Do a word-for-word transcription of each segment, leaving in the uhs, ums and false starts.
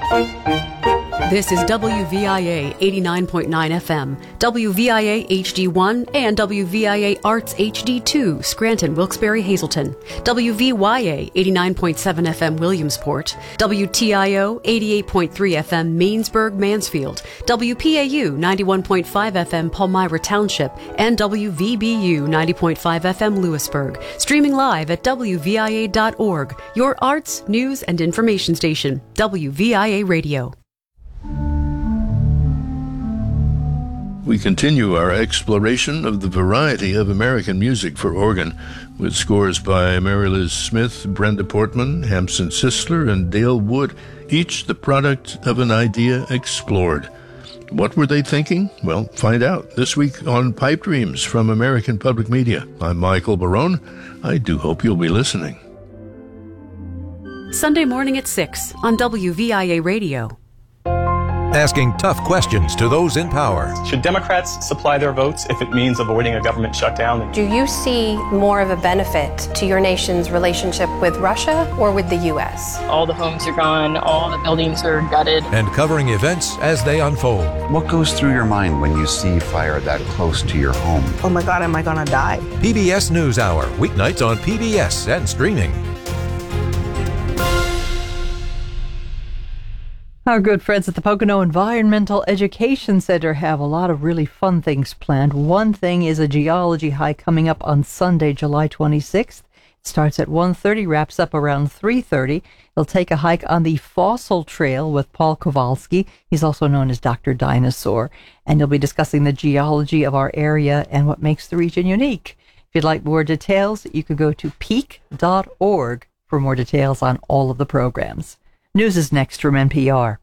This is W V I A eighty-nine point nine F M, W V I A H D one, and W V I A Arts H D two, Scranton, Wilkes-Barre, Hazleton, W V Y A eighty-nine point seven F M, Williamsport, W T I O eighty-eight point three F M, Mainsburg, Mansfield, W P A U ninety-one point five F M, Palmyra Township, and W V B U ninety point five F M, Lewisburg. Streaming live at W V I A dot org, your arts, news, and information station, W V I A Radio. We continue our exploration of the variety of American music for organ with scores by Mary Liz Smith, Brenda Portman, Hampson Sisler, and Dale Wood, each the product of an idea explored. What were they thinking? Well, find out this week on Pipe Dreams from American Public Media. I'm Michael Barone. I do hope you'll be listening. Sunday morning at six on W V I A Radio. Asking tough questions to those in power. Should Democrats supply their votes if it means avoiding a government shutdown? Do you see more of a benefit to your nation's relationship with Russia or with the U S? All the homes are gone, all the buildings are gutted. And covering events as they unfold. What goes through your mind when you see fire that close to your home? Oh my God, am I gonna die? P B S NewsHour, weeknights on P B S and streaming. Our good friends at the Pocono Environmental Education Center have a lot of really fun things planned. One thing is a geology hike coming up on Sunday, July twenty-sixth. It starts at one thirty, wraps up around three thirty. They'll take a hike on the Fossil Trail with Paul Kowalski. He's also known as Doctor Dinosaur. And they'll be discussing the geology of our area and what makes the region unique. If you'd like more details, you can go to peak dot org for more details on all of the programs. News is next from N P R.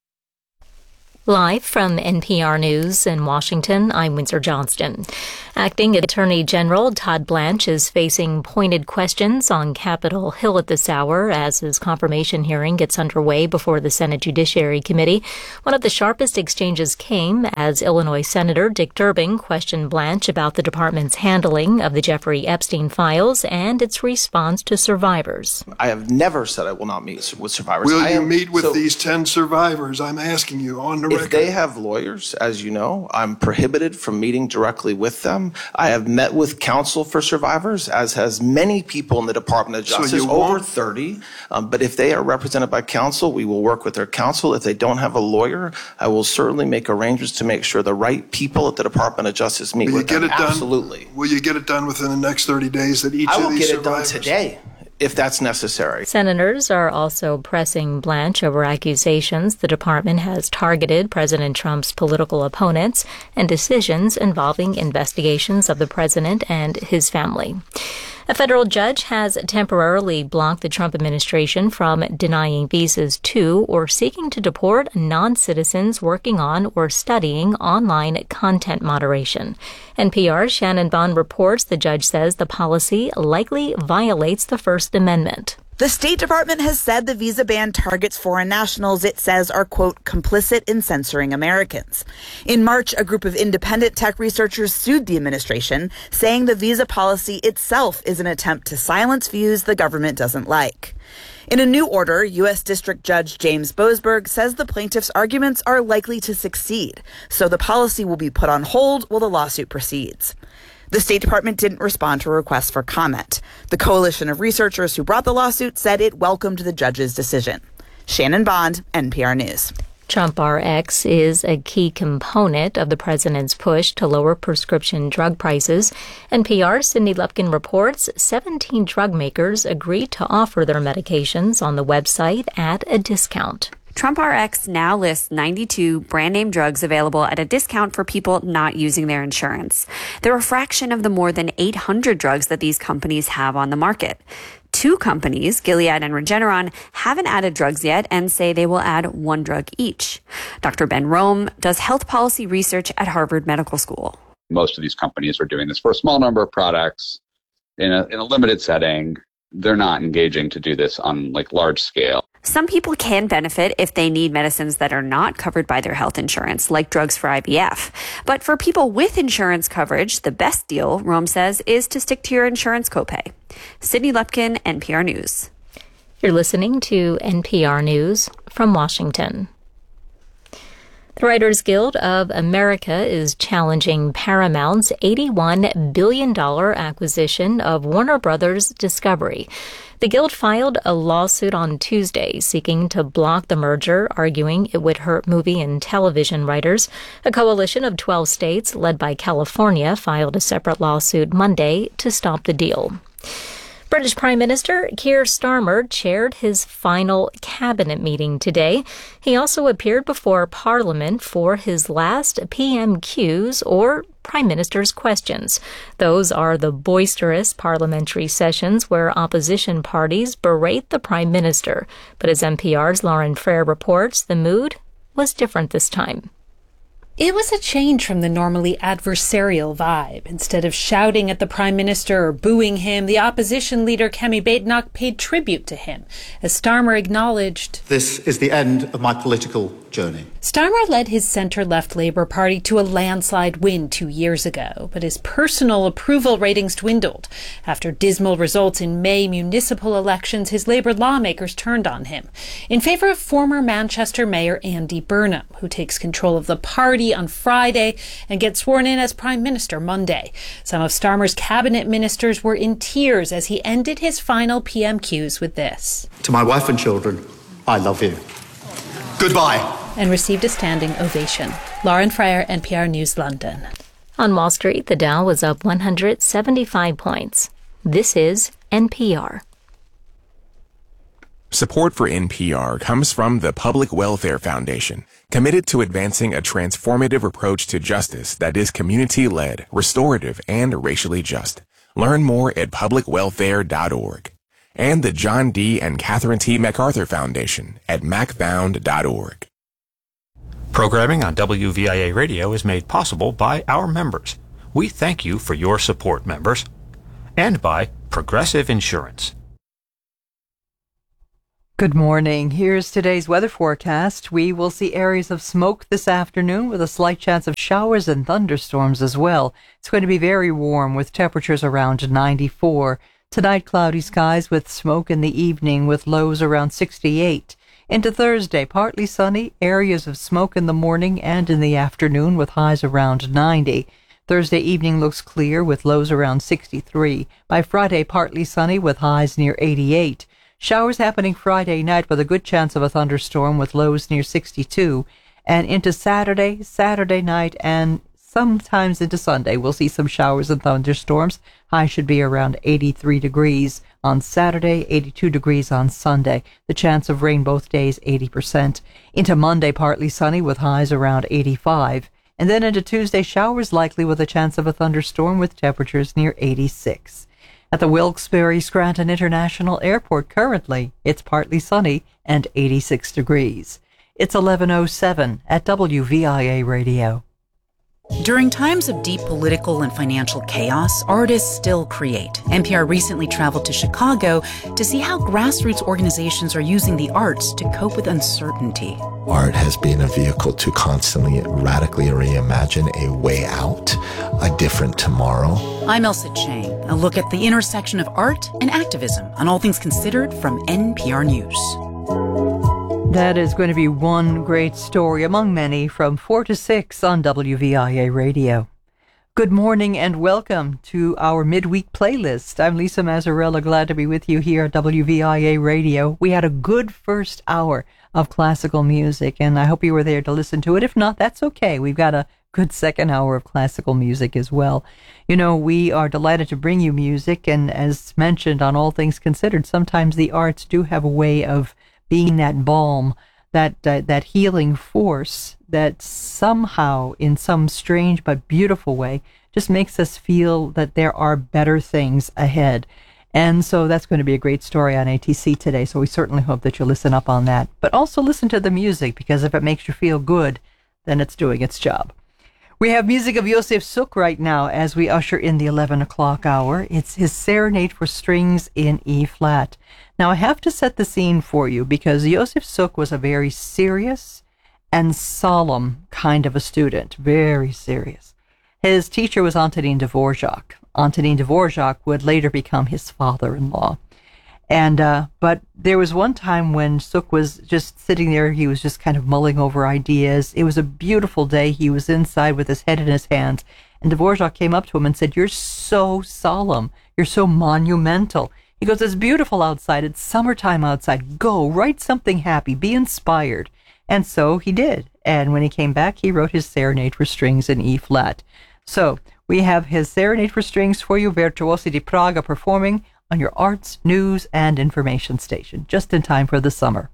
Live from N P R News in Washington, I'm Windsor Johnston. Acting Attorney General Todd Blanche is facing pointed questions on Capitol Hill at this hour as his confirmation hearing gets underway before the Senate Judiciary Committee. One of the sharpest exchanges came as Illinois Senator Dick Durbin questioned Blanche about the department's handling of the Jeffrey Epstein files and its response to survivors. I have never said I will not meet with survivors. Will I you am, meet with so, these ten survivors? I'm asking you on the record. If they have lawyers, as you know, I'm prohibited from meeting directly with them. I have met with counsel for survivors, as has many people in the Department of Justice, so over thirty. Um, but if they are represented by counsel, we will work with their counsel. If they don't have a lawyer, I will certainly make arrangements to make sure the right people at the Department of Justice meet will with you get them. It done? Absolutely. Will you get it done within the next thirty days that each I will of these get it survivors... done today, if that's necessary. Senators are also pressing Blanche over accusations the department has targeted President Trump's political opponents and decisions involving investigations of the president and his family. A federal judge has temporarily blocked the Trump administration from denying visas to or seeking to deport non-citizens working on or studying online content moderation. N P R's Shannon Bond reports the judge says the policy likely violates the First Amendment. The State Department has said the visa ban targets foreign nationals it says are, quote, complicit in censoring Americans. In March, a group of independent tech researchers sued the administration, saying the visa policy itself is an attempt to silence views the government doesn't like. In a new order, U S District Judge James Boasberg says the plaintiffs' arguments are likely to succeed, so the policy will be put on hold while the lawsuit proceeds. The State Department didn't respond to a request for comment. The coalition of researchers who brought the lawsuit said it welcomed the judge's decision. Shannon Bond, N P R News. Trump R X is a key component of the president's push to lower prescription drug prices. N P R's Cindy Lupkin reports seventeen drug makers agreed to offer their medications on the website at a discount. Trump R X now lists ninety-two brand-name drugs available at a discount for people not using their insurance. They're a fraction of the more than eight hundred drugs that these companies have on the market. Two companies, Gilead and Regeneron, haven't added drugs yet and say they will add one drug each. Doctor Ben Rome does health policy research at Harvard Medical School. Most of these companies are doing this for a small number of products in a, in a limited setting. They're not engaging to do this on like large scale. Some people can benefit if they need medicines that are not covered by their health insurance, like drugs for I V F. But for people with insurance coverage, the best deal, Rome says, is to stick to your insurance copay. Sydney Lupkin, N P R News. You're listening to N P R News from Washington. The Writers Guild of America is challenging Paramount's eighty-one billion dollars acquisition of Warner Brothers Discovery. The Guild filed a lawsuit on Tuesday seeking to block the merger, arguing it would hurt movie and television writers. A coalition of twelve states, led by California, filed a separate lawsuit Monday to stop the deal. British Prime Minister Keir Starmer chaired his final cabinet meeting today. He also appeared before Parliament for his last P M Qs, or Prime Minister's Questions. Those are the boisterous parliamentary sessions where opposition parties berate the Prime Minister. But as N P R's Lauren Frere reports, the mood was different this time. It was a change from the normally adversarial vibe. Instead of shouting at the Prime Minister or booing him, the opposition leader Kemi Badenoch paid tribute to him, as Starmer acknowledged, "This is the end of my political journey." Starmer led his centre-left Labour Party to a landslide win two years ago, but his personal approval ratings dwindled. After dismal results in May municipal elections, his Labour lawmakers turned on him, in favour of former Manchester Mayor Andy Burnham, who takes control of the party on Friday and gets sworn in as Prime Minister Monday. Some of Starmer's cabinet ministers were in tears as he ended his final P M Qs with this. "To my wife and children, I love you. Goodbye." And received a standing ovation. Lauren Frere, N P R News, London. On Wall Street, the Dow was up one hundred seventy-five points. This is N P R. Support for N P R comes from the Public Welfare Foundation, committed to advancing a transformative approach to justice that is community-led, restorative, and racially just. Learn more at public welfare dot org. And the John D. and Catherine T. MacArthur Foundation at mac found dot org. Programming on W V I A Radio is made possible by our members. We thank you for your support, members. And by Progressive Insurance. Good morning. Here's today's weather forecast. We will see areas of smoke this afternoon with a slight chance of showers and thunderstorms as well. It's going to be very warm with temperatures around ninety-four. Tonight, cloudy skies with smoke in the evening with lows around sixty-eight. Into Thursday, partly sunny, areas of smoke in the morning and in the afternoon with highs around ninety. Thursday evening looks clear with lows around sixty-three. By Friday, partly sunny with highs near eighty-eight. Showers happening Friday night with a good chance of a thunderstorm with lows near sixty-two. And into Saturday, Saturday night, and sometimes into Sunday, we'll see some showers and thunderstorms. High should be around eighty-three degrees on Saturday, eighty-two degrees on Sunday. The chance of rain both days, eighty percent. Into Monday, partly sunny with highs around eighty-five. And then into Tuesday, showers likely with a chance of a thunderstorm with temperatures near eighty-six. At the Wilkes-Barre Scranton International Airport currently, it's partly sunny and eighty-six degrees. It's eleven oh seven at W V I A Radio. During times of deep political and financial chaos, artists still create. N P R recently traveled to Chicago to see how grassroots organizations are using the arts to cope with uncertainty. Art has been a vehicle to constantly radically reimagine a way out, a different tomorrow. I'm Elsa Chang. A look at the intersection of art and activism on All Things Considered from N P R News. That is going to be one great story among many from four to six on W V I A Radio. Good morning and welcome to our midweek playlist. I'm Lisa Mazzarella, glad to be with you here at W V I A Radio. We had a good first hour of classical music, and I hope you were there to listen to it. If not, that's okay. We've got a good second hour of classical music as well. You know, we are delighted to bring you music, and as mentioned on All Things Considered, sometimes the arts do have a way of being that balm, that uh, that healing force that somehow, in some strange but beautiful way, just makes us feel that there are better things ahead. And so that's going to be a great story on A T C today, so we certainly hope that you'll listen up on that. But also listen to the music, because if it makes you feel good, then it's doing its job. We have music of Josef Suk right now as we usher in the eleven o'clock hour. It's his Serenade for Strings in E-flat. Now, I have to set the scene for you because Josef Suk was a very serious and solemn kind of a student, very serious. His teacher was Antonin Dvorak. Antonin Dvorak would later become his father-in-law. And uh, but there was one time when Suk was just sitting there. He was just kind of mulling over ideas. It was a beautiful day. He was inside with his head in his hands. And Dvorak came up to him and said, "You're so solemn. You're so monumental." He goes, "It's beautiful outside. It's summertime outside. Go, write something happy. Be inspired." And so he did. And when he came back, he wrote his Serenade for Strings in E flat. So we have his Serenade for Strings for you, Virtuosi di Praga, performing on your arts, news, and information station, just in time for the summer.